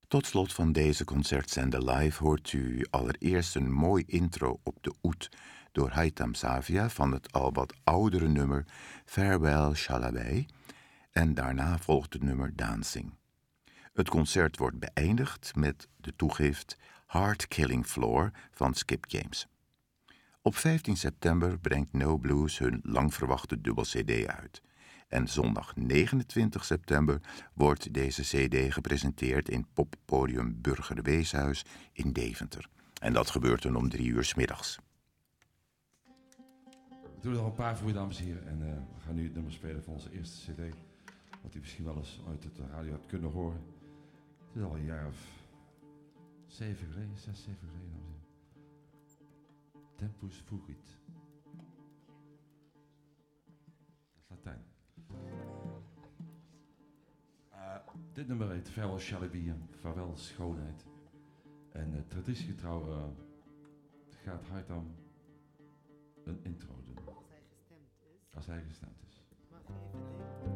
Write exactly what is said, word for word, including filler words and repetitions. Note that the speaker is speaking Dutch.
Tot slot van deze concertzender live hoort u allereerst een mooi intro op de oud door Haitham Savia van het al wat oudere nummer Farewell Shalaby en daarna volgt het nummer Dancing. Het concert wordt beëindigd met de toegift Heart Killing Floor van Skip James. Op vijftien september brengt No Blues hun lang verwachte dubbel cd uit. En zondag negenentwintig september wordt deze cd gepresenteerd in poppodium Burger Weeshuis in Deventer. En dat gebeurt dan om drie uur 's middags. We doen er al een paar voor u, dames en heren. En uh, we gaan nu het nummer spelen van onze eerste cd. Wat u misschien wel eens uit de radio hebt kunnen horen. Het is al een jaar of zeven geleden, zes, zeven geleden, dames en heren. Tempus fugit. Dat is Latijn. Uh, dit nummer heet Farewell Shalaby, Vaarwel Schoonheid. En uh, traditiegetrouw uh, gaat Haitham een intro doen. Als hij gestemd is. Als hij gestemd is.